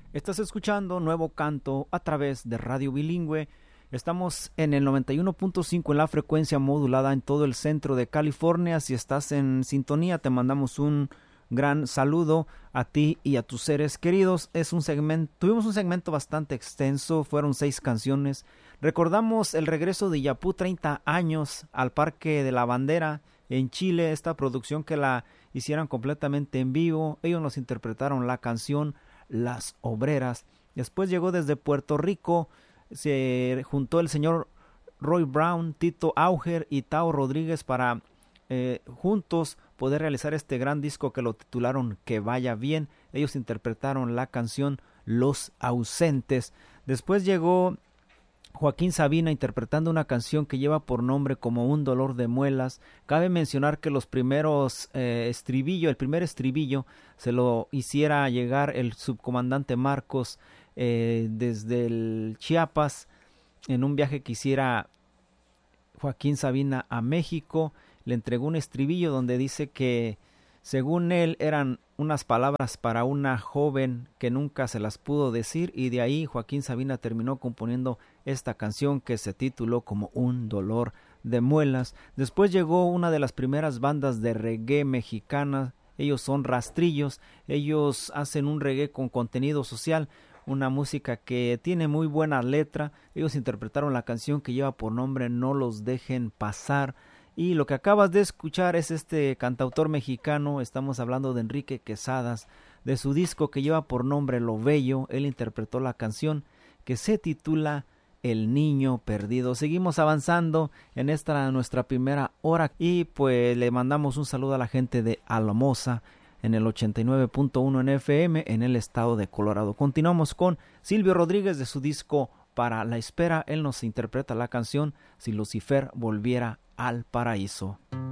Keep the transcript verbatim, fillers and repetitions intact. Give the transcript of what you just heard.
Estás escuchando Nuevo Canto a través de Radio Bilingüe. Estamos en el noventa y uno punto cinco en la frecuencia modulada en todo el centro de California. Si estás en sintonía, te mandamos un gran saludo a ti y a tus seres queridos. Es un segmento, tuvimos un segmento bastante extenso, fueron seis canciones. Recordamos el regreso de Yapú, treinta años, al Parque de la Bandera en Chile, esta producción que la hicieron completamente en vivo. Ellos nos interpretaron la canción Las Obreras. Después llegó desde Puerto Rico, se juntó el señor Roy Brown, Tito Auger y Tao Rodríguez para eh, juntos poder realizar este gran disco que lo titularon Que Vaya Bien. Ellos interpretaron la canción Los Ausentes. Después llegó Joaquín Sabina interpretando una canción que lleva por nombre Como un dolor de muelas. Cabe mencionar que los primeros eh, estribillo, el primer estribillo se lo hiciera llegar el subcomandante Marcos eh, desde el Chiapas en un viaje que hiciera Joaquín Sabina a México. Le entregó un estribillo donde dice que según él eran unas palabras para una joven que nunca se las pudo decir, y de ahí Joaquín Sabina terminó componiendo esta canción que se tituló Como un dolor de muelas. Después llegó una de las primeras bandas de reggae mexicana. Ellos son Rastrillos. Ellos hacen un reggae con contenido social, una música que tiene muy buena letra. Ellos interpretaron la canción que lleva por nombre No los dejen pasar. Y lo que acabas de escuchar es este cantautor mexicano. Estamos hablando de Enrique Quesadas, de su disco que lleva por nombre Lo Bello. Él interpretó la canción que se titula El Niño Perdido. Seguimos avanzando en esta nuestra primera hora y pues le mandamos un saludo a la gente de Alamosa en el ochenta y nueve punto uno en F M en el estado de Colorado. Continuamos con Silvio Rodríguez de su disco Para la Espera. Él nos interpreta la canción Si Lucifer Volviera al Paraíso.